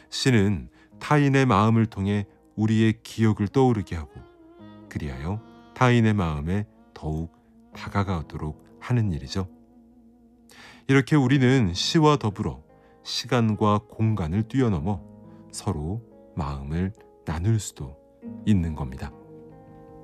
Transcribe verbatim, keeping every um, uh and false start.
시는 타인의 마음을 통해 우리의 기억을 떠오르게 하고 그리하여 타인의 마음에 더욱 다가가도록 하는 일이죠. 이렇게 우리는 시와 더불어 시간과 공간을 뛰어넘어 서로 마음을 나눌 수도 있는 겁니다.